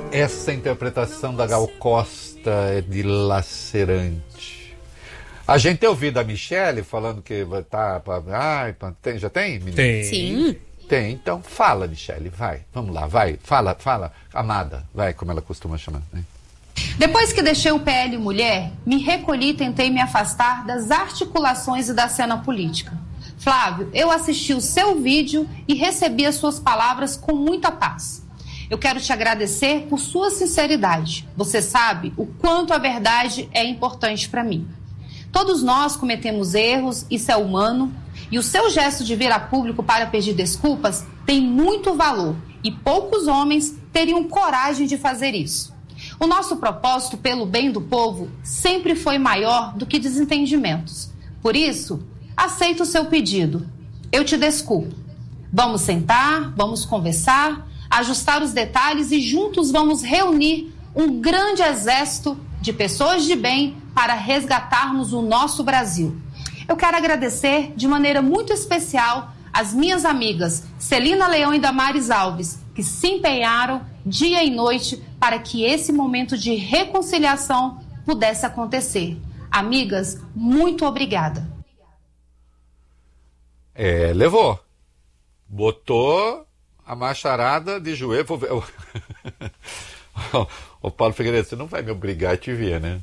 Essa interpretação da Gal Costa é dilacerante. A gente tem ouvido a Michele falando que vai estar... já tem, menina? Tem. Sim. Tem, então fala, Michele, vai. Vamos lá, vai. Fala, amada. Vai, como ela costuma chamar. Né? Depois que deixei o PL Mulher, me recolhi e tentei me afastar das articulações e da cena política. Flávio, eu assisti o seu vídeo e recebi as suas palavras com muita paz. Eu quero te agradecer por sua sinceridade. Você sabe o quanto a verdade é importante para mim. Todos nós cometemos erros, isso é humano, e o seu gesto de vir a público para pedir desculpas tem muito valor, e poucos homens teriam coragem de fazer isso. O nosso propósito pelo bem do povo sempre foi maior do que desentendimentos. Por isso, aceito o seu pedido. Eu te desculpo. Vamos sentar, vamos conversar, ajustar os detalhes e juntos vamos reunir um grande exército de pessoas de bem para resgatarmos o nosso Brasil. Eu quero agradecer de maneira muito especial as minhas amigas Celina Leão e Damares Alves, que se empenharam dia e noite para que esse momento de reconciliação pudesse acontecer. Amigas, muito obrigada. Levou. Botou a macharada de joelho. Ô Paulo Figueiredo, você não vai me obrigar a te ver, né?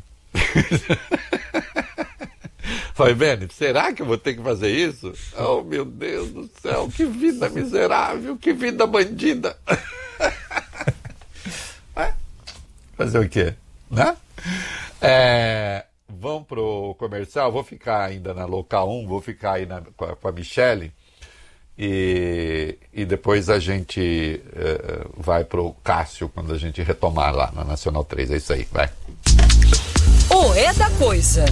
Falei, Beni, será que eu vou ter que fazer isso? Oh, meu Deus do céu, que vida miserável, que vida bandida. Fazer o quê? Né? Vamos pro comercial, vou ficar ainda na Local 1, vou ficar aí com a Michele e depois a gente vai pro Cássio quando a gente retomar lá na Nacional 3. É isso aí, vai. O É da Coisa.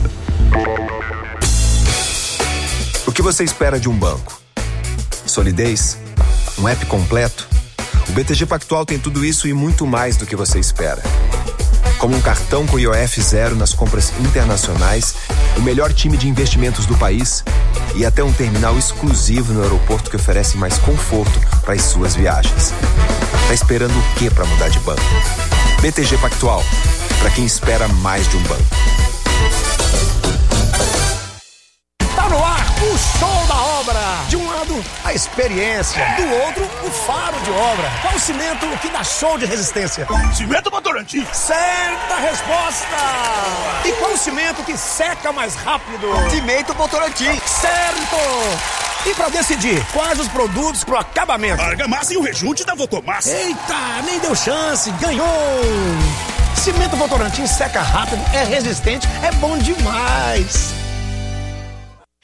O que você espera de um banco? Solidez? Um app completo? O BTG Pactual tem tudo isso e muito mais do que você espera. Como um cartão com IOF zero nas compras internacionais, o melhor time de investimentos do país e até um terminal exclusivo no aeroporto que oferece mais conforto para as suas viagens. Tá esperando o quê para mudar de banco? BTG Pactual, para quem espera mais de um banco. Tá no ar o show da obra. De um lado, a experiência. Do outro, o faro de obra. Qual o cimento que dá show de resistência? Cimento Votorantim. Certa resposta. E qual o cimento que seca mais rápido? Cimento Votorantim. Certo. E pra decidir quais os produtos pro acabamento? Argamassa e o rejunte da Votomassa. Eita, nem deu chance, ganhou! Cimento Votorantim seca rápido, é resistente, é bom demais.